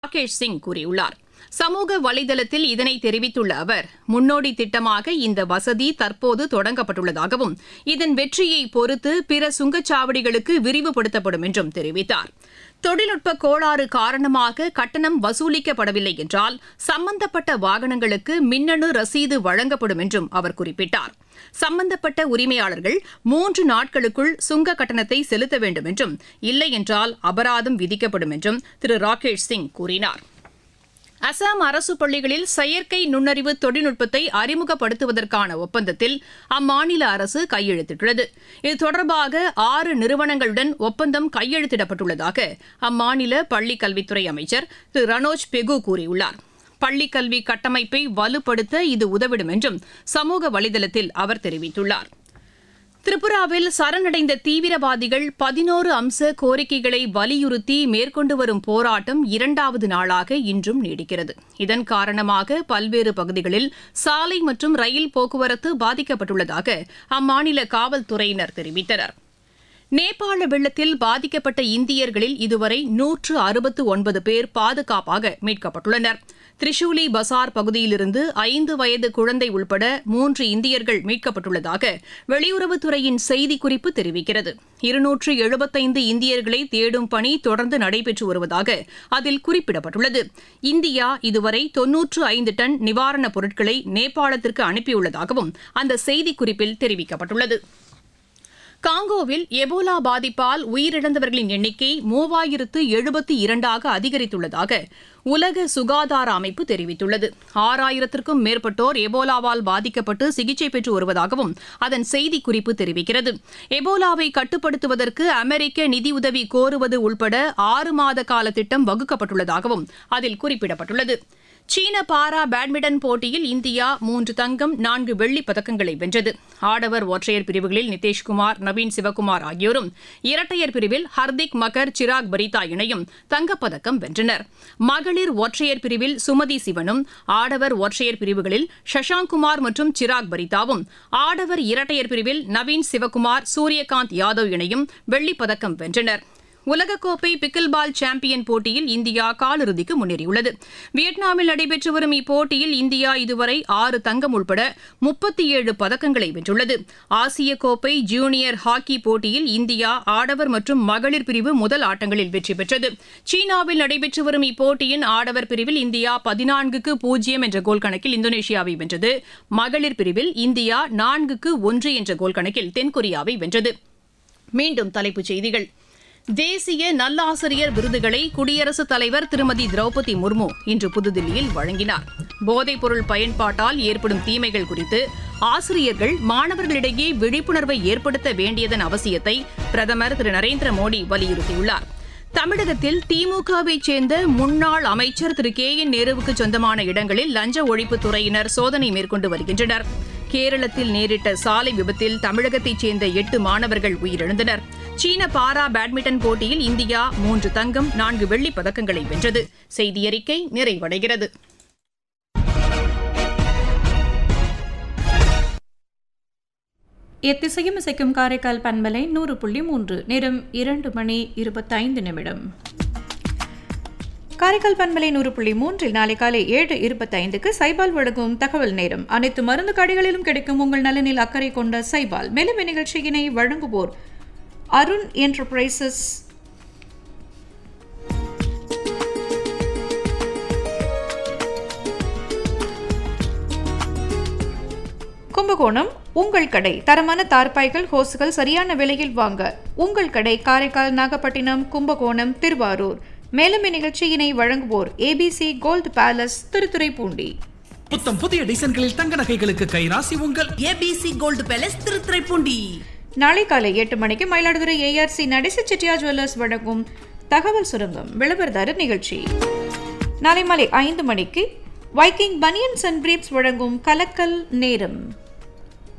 ராகேஷ் சிங் கூறியுள்ளார். சமூக வலைதளத்தில் இதனை தெரிவித்துள்ள அவர், முன்னோடி திட்டமாக இந்த வசதி தற்போது தொடங்கப்பட்டுள்ளதாகவும் இதன் வெற்றியை பொறுத்து பிற சுங்கச்சாவடிகளுக்கு விரிவுபடுத்தப்படும் என்றும் தெரிவித்தார். தொழில்நுட்ப கோளாறு காரணமாக கட்டணம் வசூலிக்கப்படவில்லை என்றால் சம்பந்தப்பட்ட வாகனங்களுக்கு மின்னணு ரசீது வழங்கப்படும் என்றும் அவர் குறிப்பிட்டார். சம்பந்தப்பட்ட உரிமையாளர்கள் 3 நாட்களுக்குள் சுங்க கட்டணத்தை செலுத்த வேண்டும் என்றும், இல்லை என்றால் அபராதம் விதிக்கப்படும் என்றும் திரு ராகேஷ் சிங் கூறினார். அசாம் அரசு பள்ளிகளில் செயற்கை நுண்ணறிவு தொழில்நுட்பத்தை அறிமுகப்படுத்துவதற்கான ஒப்பந்தத்தில் அம்மாநில அரசு கையெழுத்திட்டுள்ளது. இது தொடர்பாக 6 நிறுவனங்களுடன் ஒப்பந்தம் கையெழுத்திடப்பட்டுள்ளதாக அம்மாநில பள்ளிக் கல்வித்துறை அமைச்சர் திரு ரனோஜ் பெகு கூறியுள்ளார். பள்ளிக்கல்வி கட்டமைப்பை வலுப்படுத்த இது உதவிடும் என்றும் சமூக வலைதளத்தில் அவர் தெரிவித்துள்ளார். திரிபுராவில் சரணடைந்த தீவிரவாதிகள் 11 அம்ச கோரிக்கைகளை வலியுறுத்தி மேற்கொண்டு வரும் போராட்டம் 2வது நாளாக இன்றும் நீடிக்கிறது. இதன் காரணமாக பல்வேறு பகுதிகளில் சாலை மற்றும் ரயில் போக்குவரத்து பாதிக்கப்பட்டுள்ளதாக அம்மாநில காவல்துறையினர் தெரிவித்தனர். நேபாள வெள்ளத்தில் பாதிக்கப்பட்ட இந்தியர்களில் இதுவரை 169 பேர் பாதுகாப்பாக மீட்கப்பட்டுள்ளனர். திரிசூலி பசார் பகுதியிலிருந்து 5 வயது குழந்தை உள்பட 3 இந்தியர்கள் மீட்கப்பட்டுள்ளதாக வெளியுறவுத்துறையின் செய்திக்குறிப்பு தெரிவிக்கிறது. 275 இந்தியர்களை தேடும் பணி தொடர்ந்து நடைபெற்று வருவதாக அதில் குறிப்பிடப்பட்டுள்ளது. இந்தியா இதுவரை 95 டன் நிவாரணப் பொருட்களை நேபாளத்திற்கு அனுப்பியுள்ளதாகவும் அந்த செய்திக்குறிப்பில் தெரிவிக்கப்பட்டுள்ளது. காங்கோவில் எபோலா பாதிப்பால் உயிரிழந்தவர்களின் எண்ணிக்கை 3072 அதிகரித்துள்ளதாக உலக சுகாதார அமைப்பு தெரிவித்துள்ளது. 6000க்கும் மேற்பட்டோர் எபோலாவால் பாதிக்கப்பட்டு சிகிச்சை பெற்று வருவதாகவும் அதன் செய்திக்குறிப்பு தெரிவிக்கிறது. எபோலாவை கட்டுப்படுத்துவதற்கு அமெரிக்க நிதியுதவி கோருவது உள்பட 6 மாத கால திட்டம் வகுக்கப்பட்டுள்ளதாகவும் அதில் குறிப்பிடப்பட்டுள்ளது. சீன பாரா பேட்மிண்டன் போட்டியில் இந்தியா 3 தங்கம் 4 வெள்ளிப் பதக்கங்களை வென்றது. ஆடவர் ஒற்றையர் பிரிவுகளில் நிதேஷ்குமார், நவீன் சிவகுமார் ஆகியோரும், இரட்டையர் பிரிவில் ஹர்திக் மக்கர், சிராக் பரிதா இணையும் தங்கப்பதக்கம் வென்றனர். மகளிர் ஒற்றையர் பிரிவில் சுமதி சிவனும், ஆடவர் ஒற்றையர் பிரிவுகளில் சஷாங்குமார் மற்றும் சிராக் பரிதாவும், ஆடவர் இரட்டையர் பிரிவில் நவீன் சிவகுமார், சூரியகாந்த் யாதவ் இணையும் வெள்ளிப் பதக்கம் வென்றனர். உலகக்கோப்பை பிக்கில் பால் சாம்பியன் போட்டியில் இந்தியா காலிறுதிக்கு முன்னேறியுள்ளது. வியட்நாமில் நடைபெற்று வரும் இப்போட்டியில் இந்தியா இதுவரை 6 தங்கம் உள்பட 37 பதக்கங்களை வென்றுள்ளது. ஆசிய கோப்பை ஜூனியர் ஹாக்கி போட்டியில் இந்தியா ஆடவர் மற்றும் மகளிர் பிரிவு முதல் ஆட்டங்களில் வெற்றி பெற்றது. சீனாவில் நடைபெற்று வரும் இப்போட்டியின் ஆடவர் பிரிவில் இந்தியா 14-0 என்ற கோல் கணக்கில் இந்தோனேஷியாவை வென்றது. மகளிர் பிரிவில் இந்தியா 4-1 என்ற கோல் கணக்கில் தென்கொரியாவை வென்றது. மீண்டும் தலைப்புச் செய்திகள். தேசிய நல்லாசிரியர் விருதுகளை குடியரசுத் தலைவர் திருமதி திரௌபதி முர்மு இன்று புதுதில்லியில் வழங்கினார். போதைப்பொருள் பயன்பாட்டால் ஏற்படும் தீமைகள் குறித்து ஆசிரியர்கள் மாணவர்களிடையே விழிப்புணர்வை ஏற்படுத்த வேண்டியதன் அவசியத்தை பிரதமர் திரு நரேந்திர மோடி வலியுறுத்தியுள்ளார். தமிழகத்தில் திமுகவைச் சேர்ந்த முன்னாள் அமைச்சர் திரு KN நேருவுக்கு சொந்தமான இடங்களில் லஞ்ச ஒழிப்புத்துறையினர் சோதனை மேற்கொண்டு வருகின்றனர். கேரளத்தில் நேரிட்ட சாலை விபத்தில் தமிழகத்தைச் சேர்ந்த 8 மாணவர்கள் உயிரிழந்தனர். சீன பாரா பேட்மிண்டன் போட்டியில் இந்தியா 3 தங்கம் 4 வெள்ளிப் பதக்கங்களை வென்றது. செய்தியறிக்கை நிறைவடைகிறது. எத்திசையும் இசைக்கும் காரைக்கால் பண்பலை 100.3. நேரம் 2 மணி 25 நிமிடம். காரைக்கால் பண்பலை 100.3 நாளை காலை 7:25க்கு சைபால் வழங்கும் தகவல் நேரம். அனைத்து மருந்து கடைகளிலும் கிடைக்கும் உங்கள் நலனில் அக்கறை கொண்ட சைபால். மேலும் இந்நிகழ்ச்சியினை வழங்குவோர் அருண் என்டர்பிரைசஸ், கும்பகோணம். உங்கள் கடை தரமான தார்பாய்கள், ஹோஸ்கள் சரியான விலையில் வாங்க உங்கள் கடை காரைக்கால், நாகப்பட்டினம், கும்பகோணம், திருவாரூர். மேலும் இந்நிகழ்ச்சியினை வழங்குவோர் ABC கோல்ட் பேலஸ், திருத்துறைப்பூண்டி. புத்தம் புதிய டிசைன்களில் தங்க நகைகளுக்கு கைராசி உங்கள் ABC கோல்ட் பேலஸ், திருத்துறைப்பூண்டி. நாளை காலை 8 மணிக்கு மயிலாடுதுறை ARC நடேச செட்டியார் ஜுவல்லர்ஸ் வழங்கும் தகவல் சுரங்கம் விளம்பரதாரர் நிகழ்ச்சி. நாளை மாலை 5 மணிக்கு வைக்கிங் பனியன்ஸ் அண்ட் பிரீப்ஸ் வழங்கும் கலக்கல் நேரம்.